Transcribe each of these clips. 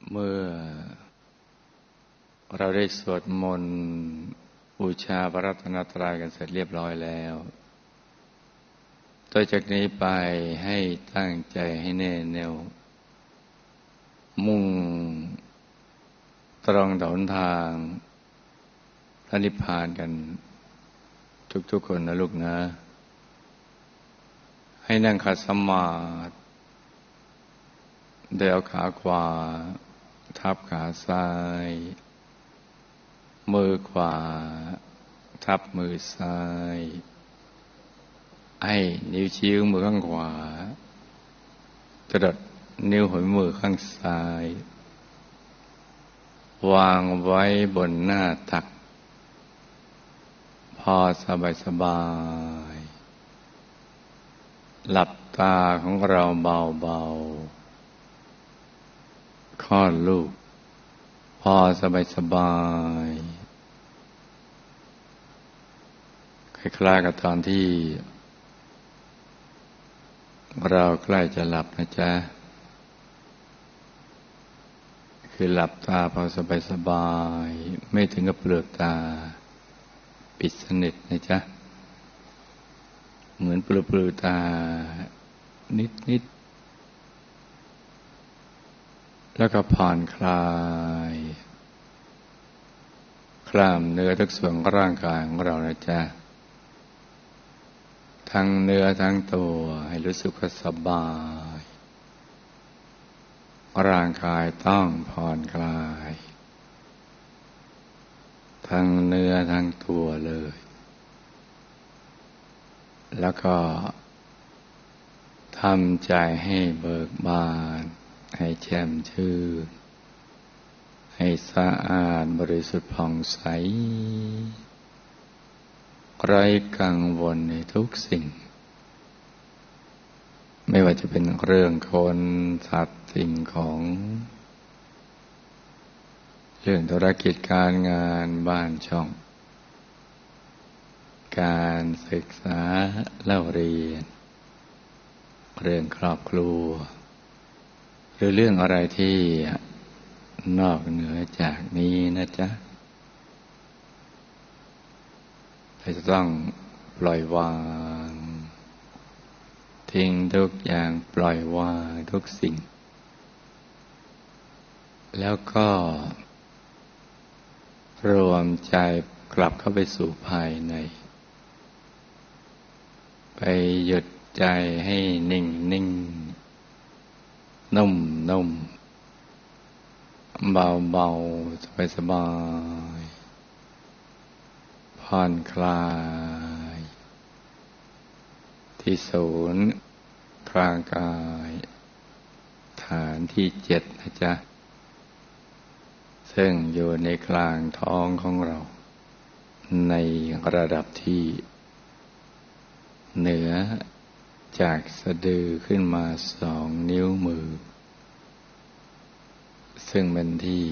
เมื่อเราได้สวดมนต์บูชาพระรัตนตรัยกันเสร็จเรียบร้อยแล้วต่อจากนี้ไปให้ตั้งใจให้แน่แน่วมุ่งตรงต่อหนทางพระนิพพานกันทุกๆคนนะลูกนะให้นั่งขัดสมาธิโดยเอาขาขวาทับขาซ้ายมือขวาทับมือซ้ายให้นิ้วชี้มือข้างขวาจรดนิ้วหัวมือข้างซ้ายวางไว้บนหน้าตักพอสบายหลับตาของเราเบาๆคลอดลูกพอสบายคล้ายๆกับตอนที่เราใกล้จะหลับนะจ๊ะคือหลับตาพอสบายไม่ถึงกับเปลือกตาปิดสนิทนะจ๊ะเหมือนปลือตานิดแล้วก็ผ่อนคลายกล้ามเนื้อทุกส่วนของร่างกายของเรานะจ๊ะทั้งเนื้อทั้งตัวให้รู้สึกว่าสบายร่างกายต้องผ่อนคลายทั้งเนื้อทั้งตัวเลยแล้วก็ทำใจให้เบิกบานให้แจ่มชื่นให้สะอาดบริสุทธิ์ผ่องใสไร้กังวลในทุกสิ่งไม่ว่าจะเป็นเรื่องคนสัตว์สิ่งของเรื่องธุรกิจการงานบ้านช่องการศึกษาเล่าเรียนเรื่องครอบครัวหรือเรื่องอะไรที่นอกเหนือจากนี้นะจ๊ะเราจะต้องปล่อยวางทิ้งทุกอย่างปล่อยวางทุกสิ่งแล้วก็รวมใจกลับเข้าไปสู่ภายในไปหยุดใจให้นิ่งนุ่มเบาสบายผ่อนคลายที่ศูนย์กลางกายฐานที่7นะจ๊ะซึ่งอยู่ในกลางท้องของเราในระดับที่เหนือจากสะดือขึ้นมา2 นิ้วมือซึ่งเป็นที่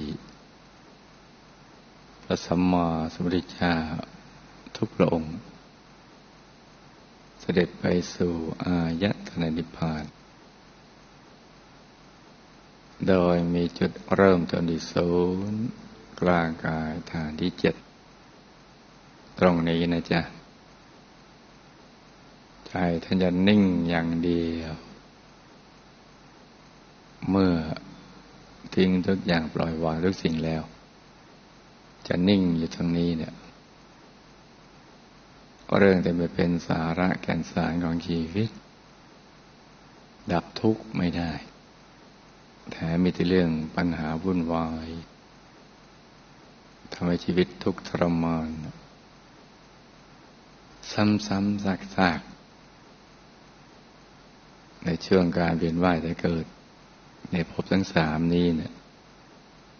พระสัมมาสัมพุทธเจ้าทุกพระองค์เสด็จไปสู่อายตนะนิพพานโดยมีจุดเริ่มต้นที่ศูนย์กลางกายฐานที่7ตรงนี้นะจ๊ะใจท่านจะนิ่งอย่างเดียวเมื่อทิ้งทุกอย่างปล่อยวางทุกสิ่งแล้วจะนิ่งอยู่ตรงนี้เนี่ยเรื่องแต่ไม่เป็นสาระแก่นสารของชีวิตดับทุกข์ไม่ได้แถมมีแต่เรื่องปัญหาวุ่นวายทำให้ชีวิตทุกข์ทรมานซ้ำๆซากๆในช่วงการเวียนว่ายแต่เกิดในภพทั้ง3นี้เนี่ย